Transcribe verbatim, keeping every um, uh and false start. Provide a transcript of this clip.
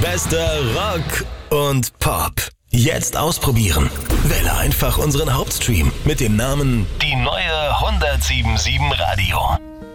bester Rock und Pop. Jetzt ausprobieren. Wähle einfach unseren Hauptstream mit dem Namen Die neue hundertsieben Komma sieben Radio.